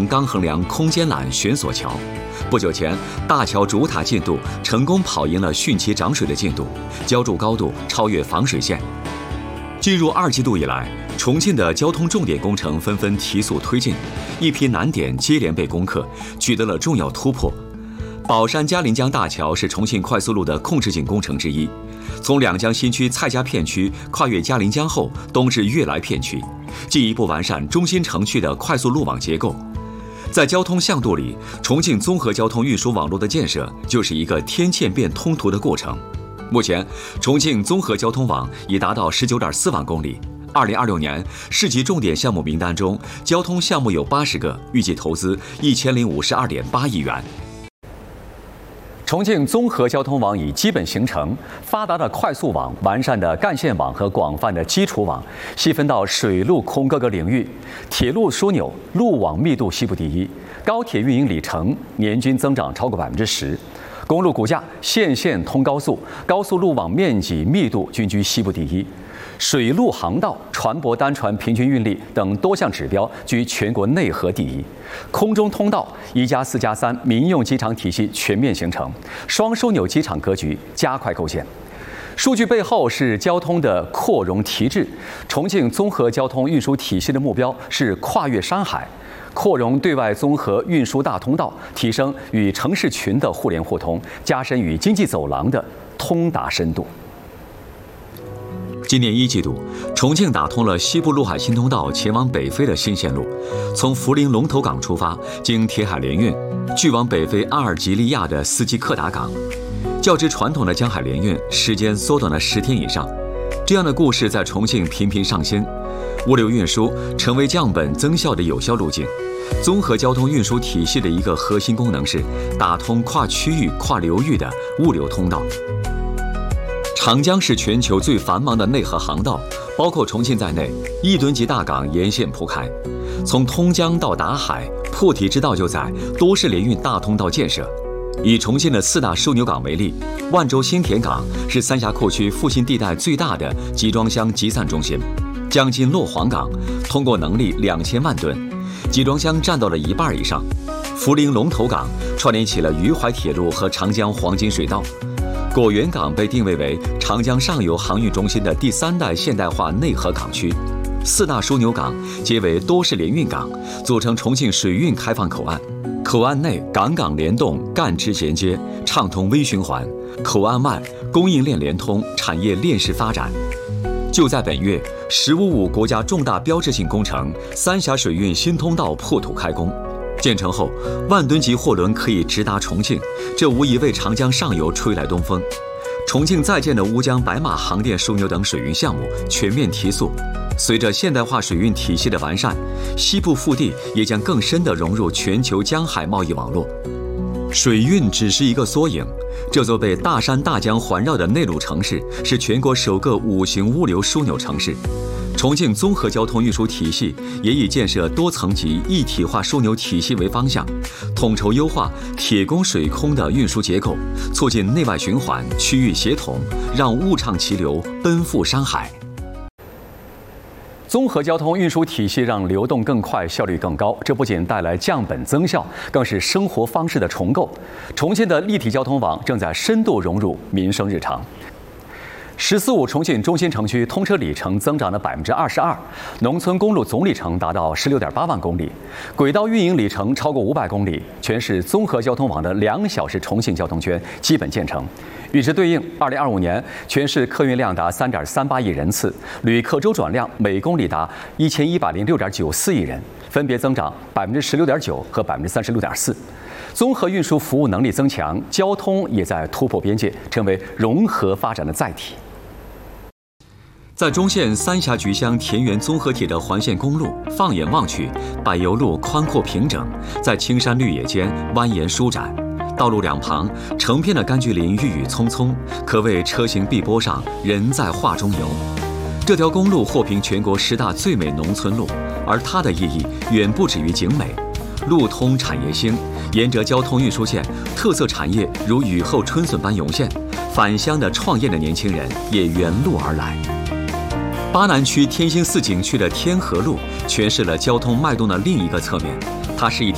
钢横梁空间缆悬索桥。不久前，大桥主塔进度成功跑赢了汛期涨水的进度，浇筑高度超越防水线。进入2季度以来，重庆的交通重点工程纷纷提速推进，一批难点接连被攻克，取得了重要突破。宝山嘉陵江大桥是重庆快速路的控制性工程之一，从两江新区蔡家片区跨越嘉陵江后东至悦来片区，进一步完善中心城区的快速路网结构。在交通向度里，重庆综合交通运输网络的建设就是一个天堑变通途的过程。目前，重庆综合交通网已达到19.4万公里。2026年市级重点项目名单中，交通项目有80个，预计投资1052.8亿元。 重庆综合交通网已基本形成，发达的快速网、完善的干线网和广泛的基础网，细分到水陆空各个领域。铁路枢纽、路网密度西部第一，高铁运营里程年均增长超过10%，公路骨架、线通高速、高速路网面积密度均居西部第一。水陆航道、船舶单船平均运力等多项指标居全国内核第一。空中通道1+4+3民用机场体系全面形成，双枢纽机场格局加快构建。数据背后是交通的扩容提质。重庆综合交通运输体系的目标是跨越山海，扩容对外综合运输大通道，提升与城市群的互联互通，加深与经济走廊的通达深度。 今年1季度，重庆打通了西部陆海新通道前往北非的新线路，从涪陵龙头港出发，经铁海联运，去往北非阿尔及利亚的斯基克达港。较之传统的江海联运，时间缩短了10天以上。这样的故事在重庆频频上新，物流运输成为降本增效的有效路径。综合交通运输体系的一个核心功能是打通跨区域、跨流域的物流通道。长江是全球最繁忙的内河航道，包括重庆在内，1吨级大港沿线铺开。从通江到达海，破题之道就在多式联运大通道建设。以重庆的4大枢纽港为例，万州新田港是三峡库区复兴地带最大的集装箱集散中心。江津洛黄港通过能力2000万吨，集装箱占到了1半以上。涪陵龙头港串联起了渝淮铁路和长江黄金水道。果园港被定位为长江上游航运中心的第3代现代化内河港区，4大枢纽港皆为多式联运港，组成重庆水运开放口岸。口岸内港港联动，干支衔接，畅通微循环；口岸外供应链联通，产业链式发展。就在本月，“15+5”国家重大标志性工程三峡水运新通道破土开工。建成后，10000吨级货轮可以直达重庆，这无疑为长江上游吹来东风。重庆在建的乌江白马航电枢纽等水运项目全面提速。随着现代化水运体系的完善，西部腹地也将更深地融入全球江海贸易网络。水运只是一个缩影，这座被大山大江环绕的内陆城市是全国首个5型物流枢纽城市。重庆综合交通运输体系也以建设多层级一体化枢纽体系为方向，统筹优化铁公水空的运输结构，促进内外循环、区域协同，让物畅其流，奔赴山海。 综合交通运输体系让流动更快、效率更高，这不仅带来降本增效，更是生活方式的重构。重庆的立体交通网正在深度融入民生日常。“14+5”重庆中心城区通车里程增长了22%，农村公路总里程达到16.8万公里，轨道运营里程超过500公里，全市综合交通网的2小时重庆交通圈基本建成。与之对应，2025年全市客运量达3.38亿人次，旅客周转量每公里达1106.94亿人，分别增长16.9%和36.4%。综合运输服务能力增强，交通也在突破边界，成为融合发展的载体。 在中线三峡菊乡田园综合体的环线公路，放眼望去，柏油路宽阔平整，在青山绿野间蜿蜒舒展。道路两旁成片的柑橘林郁郁葱葱，可谓车行碧波上，人在画中游。这条公路获评全国10大最美农村路，而它的意义远不止于景美。路通产业兴，沿着交通运输线，特色产业如雨后春笋般涌现，返乡的创业的年轻人也沿路而来。巴南区天兴寺景区的天河路诠释了交通脉动的另一个侧面，它是一条